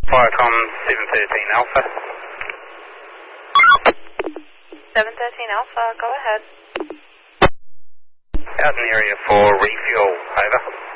Viacom 713 Alpha. 713 Alpha, go ahead. Out in the area for refuel, over.